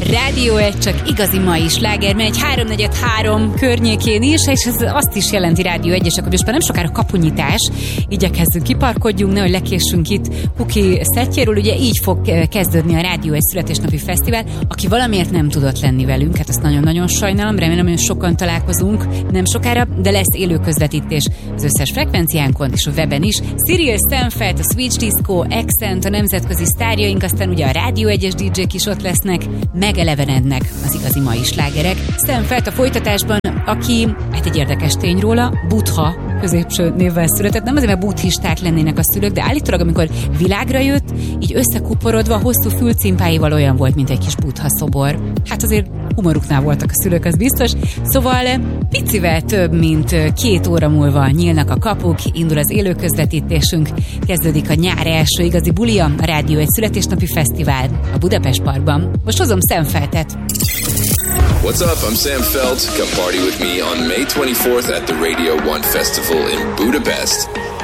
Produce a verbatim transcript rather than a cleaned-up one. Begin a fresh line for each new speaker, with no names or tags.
Rádió egy, csak igazi mai sláger, megy háromnegyed három környékén is, és ez azt is jelenti Rádió egy, és akkor most már nem sokára kapunyitás, igyekezzünk, kiparkodjunk, nehogy lekéssünk itt Puki szettjéről, ugye így fog kezdődni a Rádió egy születésnapi fesztivál. Aki valamiért nem tudott lenni velünk, hát azt nagyon-nagyon sajnálom, remélem, hogy sokan találkozunk nem sokára, de lesz élő közvetítés az összes frekvenciánkon és a weben is. Cyril Stanfeld, a Switch Disco, Accent, a nemzetközi sztárjaink, aztán ugye a Rádió egyes dé dzsék is ott lesznek, megelevenednek az igazi mai slágerek. Stanfeld a folytatásban, aki, hát egy érdekes tény róla, Buddha középső névvel született, nem azért, mert buddhisták lennének a szülők, de állítólag, amikor világra jött, így összekuporodva, hosszú fülcimpáival olyan volt, mint egy kis Buddha szobor. Hát azért humoruknál voltak a szülők, az biztos. Szóval picivel több, mint két óra múlva nyílnak a kapuk, indul az élő közvetítésünk, kezdődik a nyár első igazi bulia, a Rádió egy születésnapi fesztivál a Budapest Parkban. Most hozom Sam Feltet.
What's up? I'm Sam Felt. Come party with me on May twenty-fourth at the Radio one Festival in Budapest.